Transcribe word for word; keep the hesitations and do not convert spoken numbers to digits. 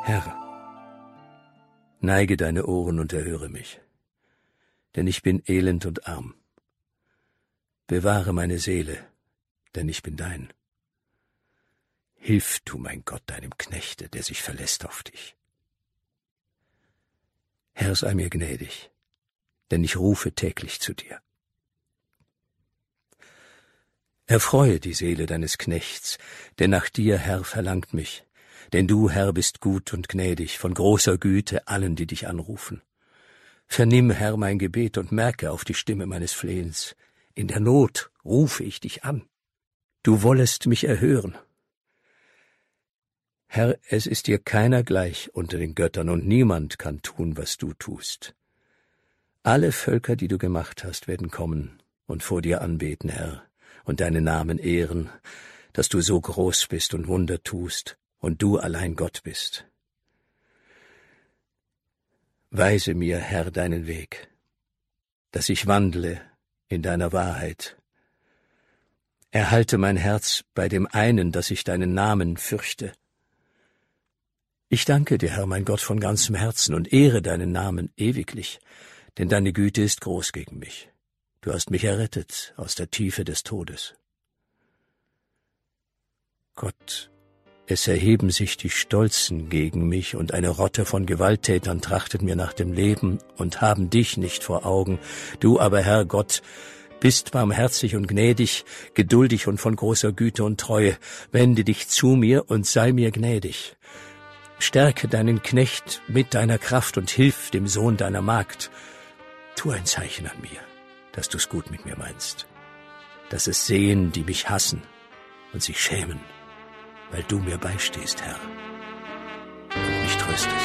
Herr, neige deine Ohren und erhöre mich, denn ich bin elend und arm. Bewahre meine Seele, denn ich bin dein. Hilf du, mein Gott, deinem Knechte, der sich verlässt auf dich. Herr, sei mir gnädig, denn ich rufe täglich zu dir. Erfreue die Seele deines Knechts, denn nach dir, Herr, verlangt mich. Denn du, Herr, bist gut und gnädig, von großer Güte allen, die dich anrufen. Vernimm, Herr, mein Gebet und merke auf die Stimme meines Flehens. In der Not rufe ich dich an. Du wollest mich erhören. Herr, es ist dir keiner gleich unter den Göttern, und niemand kann tun, was du tust. Alle Völker, die du gemacht hast, werden kommen und vor dir anbeten, Herr, und deinen Namen ehren, dass du so groß bist und Wunder tust, und du allein Gott bist. Weise mir, Herr, deinen Weg, dass ich wandle in deiner Wahrheit. Erhalte mein Herz bei dem einen, dass ich deinen Namen fürchte. Ich danke dir, Herr, mein Gott, von ganzem Herzen und ehre deinen Namen ewiglich, denn deine Güte ist groß gegen mich. Du hast mich errettet aus der Tiefe des Todes. Gott, es erheben sich die Stolzen gegen mich, und eine Rotte von Gewalttätern trachtet mir nach dem Leben und haben dich nicht vor Augen. Du aber, Herr Gott, bist barmherzig und gnädig, geduldig und von großer Güte und Treue. Wende dich zu mir und sei mir gnädig. Stärke deinen Knecht mit deiner Kraft und hilf dem Sohn deiner Magd. Tu ein Zeichen an mir, dass du's gut mit mir meinst, dass es sehen, die mich hassen und sich schämen, weil du mir beistehst, Herr, und mich tröstest.